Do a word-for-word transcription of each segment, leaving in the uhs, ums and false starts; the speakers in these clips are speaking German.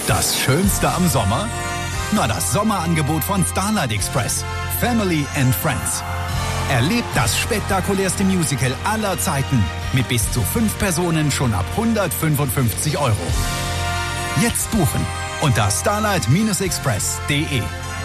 Das Schönste am Sommer? Na, das Sommerangebot von Starlight Express. Family and Friends. Erlebt das spektakulärste Musical aller Zeiten mit bis zu fünf Personen schon ab hundertfünfundfünfzig Euro. Jetzt buchen unter starlight express punkt de.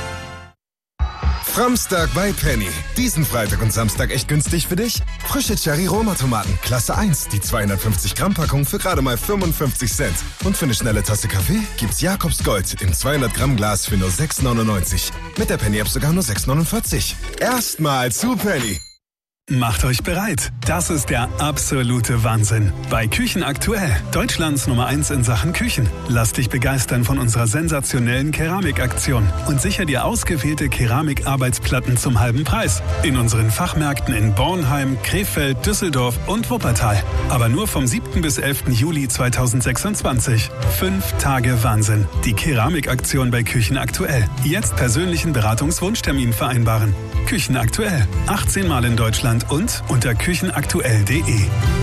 Framstag bei Penny. Diesen Freitag und Samstag echt günstig für dich? Frische Cherry-Roma-Tomaten, Klasse eins, die zweihundertfünfzig Gramm Packung für gerade mal fünfundfünfzig Cent. Und für eine schnelle Tasse Kaffee gibt's Jakobs Gold im zweihundert Gramm Glas für nur sechs neunundneunzig. Mit der Penny-App sogar nur sechs neunundvierzig. Erstmal zu Penny. Macht euch bereit. Das ist der absolute Wahnsinn. Bei Küchen aktuell, Deutschlands Nummer eins in Sachen Küchen. Lass dich begeistern von unserer sensationellen Keramikaktion und sicher dir ausgewählte Keramikarbeitsplatten zum halben Preis. In unseren Fachmärkten in Bornheim, Krefeld, Düsseldorf und Wuppertal. Aber nur vom siebten bis elften Juli zweitausendsechsundzwanzig. Fünf Tage Wahnsinn. Die Keramikaktion bei Küchen aktuell. Jetzt persönlichen Beratungswunschtermin vereinbaren. Küchen aktuell. achtzehn Mal in Deutschland und unter küchenaktuell punkt de.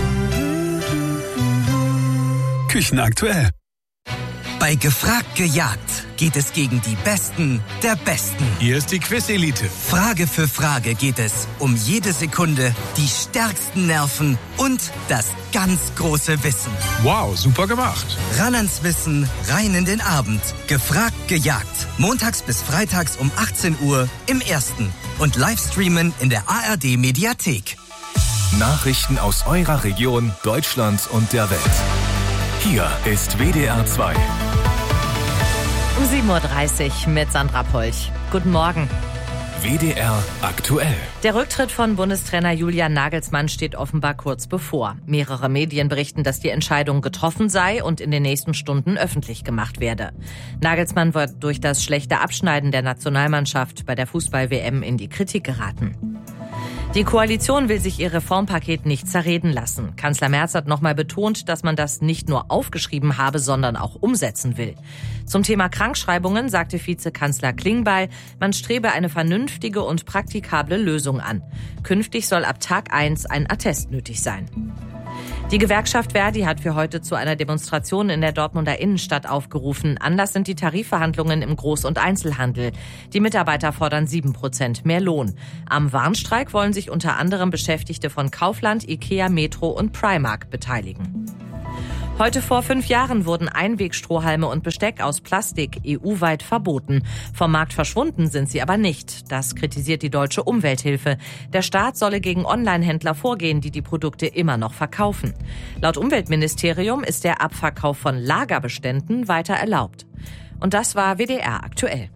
Küchen aktuell. Bei Gefragt gejagt geht es gegen die Besten der Besten. Hier ist die Quiz-Elite. Frage für Frage geht es um jede Sekunde, die stärksten Nerven und das ganz große Wissen. Wow, super gemacht. Ran ans Wissen, rein in den Abend. Gefragt gejagt. Montags bis freitags um achtzehn Uhr im Ersten. Und Livestreamen in der A R D-Mediathek. Nachrichten aus eurer Region, Deutschland und der Welt. Hier ist W D R zwei. Um sieben Uhr dreißig mit Sandra Polch. Guten Morgen. W D R aktuell. Der Rücktritt von Bundestrainer Julian Nagelsmann steht offenbar kurz bevor. Mehrere Medien berichten, dass die Entscheidung getroffen sei und in den nächsten Stunden öffentlich gemacht werde. Nagelsmann wird durch das schlechte Abschneiden der Nationalmannschaft bei der Fußball-W M in die Kritik geraten. Die Koalition will sich ihr Reformpaket nicht zerreden lassen. Kanzler Merz hat nochmal betont, dass man das nicht nur aufgeschrieben habe, sondern auch umsetzen will. Zum Thema Krankschreibungen sagte Vizekanzler Klingbeil, man strebe eine vernünftige und praktikable Lösung an. Künftig soll ab Tag eins ein Attest nötig sein. Die Gewerkschaft Verdi hat für heute zu einer Demonstration in der Dortmunder Innenstadt aufgerufen. Anlass sind die Tarifverhandlungen im Groß- und Einzelhandel. Die Mitarbeiter fordern sieben Prozent mehr Lohn. Am Warnstreik wollen sich unter anderem Beschäftigte von Kaufland, Ikea, Metro und Primark beteiligen. Heute vor fünf Jahren wurden Einwegstrohhalme und Besteck aus Plastik E U-weit verboten. Vom Markt verschwunden sind sie aber nicht. Das kritisiert die Deutsche Umwelthilfe. Der Staat solle gegen Online-Händler vorgehen, die die Produkte immer noch verkaufen. Laut Umweltministerium ist der Abverkauf von Lagerbeständen weiter erlaubt. Und das war W D R aktuell.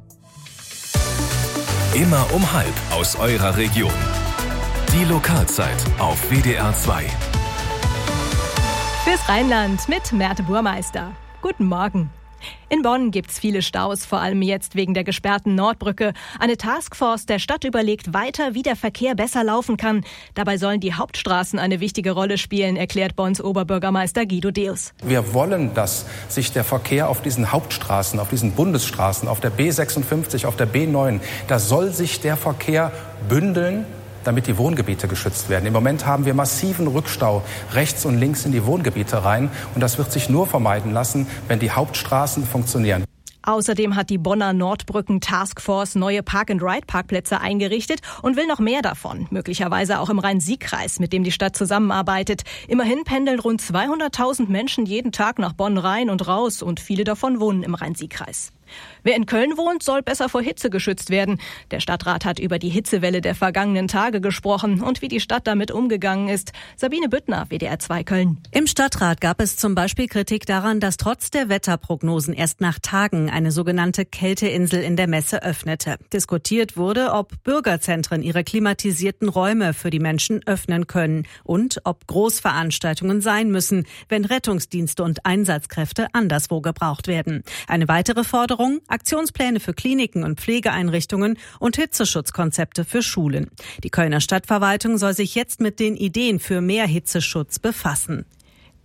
Immer um halb aus eurer Region. Die Lokalzeit auf W D R zwei. Fürs Rheinland mit Merte Burmeister. Guten Morgen. In Bonn gibt's viele Staus, vor allem jetzt wegen der gesperrten Nordbrücke. Eine Taskforce der Stadt überlegt weiter, wie der Verkehr besser laufen kann. Dabei sollen die Hauptstraßen eine wichtige Rolle spielen, erklärt Bonns Oberbürgermeister Guido Deus. Wir wollen, dass sich der Verkehr auf diesen Hauptstraßen, auf diesen Bundesstraßen, auf der B sechsundfünfzig, auf der B neun, da soll sich der Verkehr bündeln, damit die Wohngebiete geschützt werden. Im Moment haben wir massiven Rückstau rechts und links in die Wohngebiete rein. Und das wird sich nur vermeiden lassen, wenn die Hauptstraßen funktionieren. Außerdem hat die Bonner Nordbrücken-Taskforce neue Park-and-Ride-Parkplätze eingerichtet und will noch mehr davon. Möglicherweise auch im Rhein-Sieg-Kreis, mit dem die Stadt zusammenarbeitet. Immerhin pendeln rund zweihunderttausend Menschen jeden Tag nach Bonn rein und raus und viele davon wohnen im Rhein-Sieg-Kreis. Wer in Köln wohnt, soll besser vor Hitze geschützt werden. Der Stadtrat hat über die Hitzewelle der vergangenen Tage gesprochen und wie die Stadt damit umgegangen ist. Sabine Büttner, W D R zwei Köln. Im Stadtrat gab es zum Beispiel Kritik daran, dass trotz der Wetterprognosen erst nach Tagen eine sogenannte Kälteinsel in der Messe öffnete. Diskutiert wurde, ob Bürgerzentren ihre klimatisierten Räume für die Menschen öffnen können und ob Großveranstaltungen sein müssen, wenn Rettungsdienste und Einsatzkräfte anderswo gebraucht werden. Eine weitere Forderung: Aktionspläne für Kliniken und Pflegeeinrichtungen und Hitzeschutzkonzepte für Schulen. Die Kölner Stadtverwaltung soll sich jetzt mit den Ideen für mehr Hitzeschutz befassen.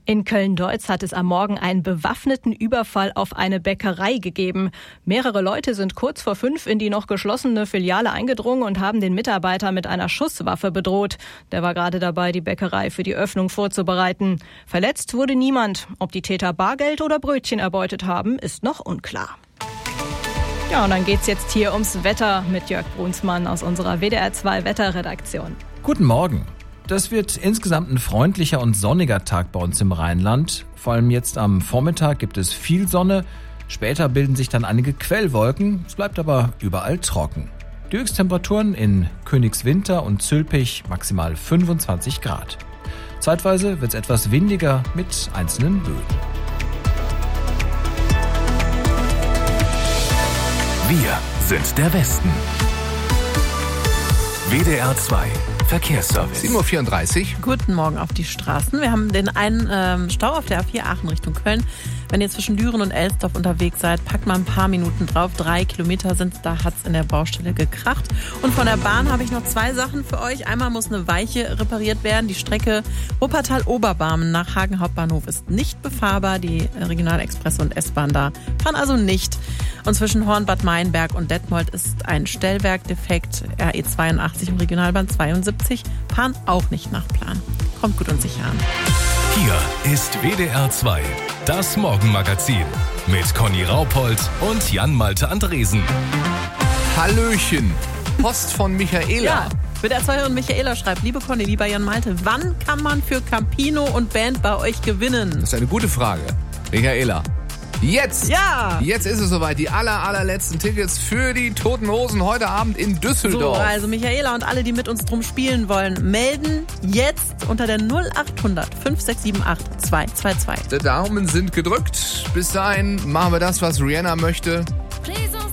In Köln-Deutz hat es am Morgen einen bewaffneten Überfall auf eine Bäckerei gegeben. Mehrere Leute sind kurz vor fünf in die noch geschlossene Filiale eingedrungen und haben den Mitarbeiter mit einer Schusswaffe bedroht. Der war gerade dabei, die Bäckerei für die Öffnung vorzubereiten. Verletzt wurde niemand. Ob die Täter Bargeld oder Brötchen erbeutet haben, ist noch unklar. Ja, und dann geht's jetzt hier ums Wetter mit Jörg Brunsmann aus unserer W D R zwei Wetterredaktion. Guten Morgen. Das wird insgesamt ein freundlicher und sonniger Tag bei uns im Rheinland. Vor allem jetzt am Vormittag gibt es viel Sonne. Später bilden sich dann einige Quellwolken. Es bleibt aber überall trocken. Die Höchsttemperaturen in Königswinter und Zülpich maximal fünfundzwanzig Grad. Zeitweise wird es etwas windiger mit einzelnen Böen. Wir sind der Westen. W D R zwei Verkehrsservice. sieben Uhr vierunddreißig. Guten Morgen auf die Straßen. Wir haben den einen ähm, Stau auf der A vier Aachen Richtung Köln. Wenn ihr zwischen Düren und Elsdorf unterwegs seid, packt mal ein paar Minuten drauf. Drei Kilometer sind da, hat's in der Baustelle gekracht. Und von der Bahn habe ich noch zwei Sachen für euch. Einmal muss eine Weiche repariert werden. Die Strecke Wuppertal-Oberbarmen nach Hagen Hauptbahnhof ist nicht befahrbar. Die Regionalexpress und S-Bahn da fahren also nicht. Und zwischen Horn-Bad Meinberg und Detmold ist ein Stellwerk defekt. R E zweiundachtzig und Regionalbahn zweiundsiebzig fahren auch nicht nach Plan. Kommt gut und sicher an. Hier ist W D R zwei, das Morgenmagazin mit Conny Raupold und Jan-Malte Andresen. Hallöchen, Post von Michaela. Ja, W D R zwei und Michaela schreibt, liebe Conny, lieber Jan-Malte, wann kann man für Campino und Band bei euch gewinnen? Das ist eine gute Frage. Michaela. Jetzt! Ja! Jetzt ist es soweit. Die aller, allerletzten Tickets für die Toten Hosen heute Abend in Düsseldorf. So, also Michaela und alle, die mit uns drum spielen wollen, melden jetzt unter der null achthundert fünf sechs sieben acht zwei zwei zwei. Die Daumen sind gedrückt. Bis dahin machen wir das, was Rihanna möchte.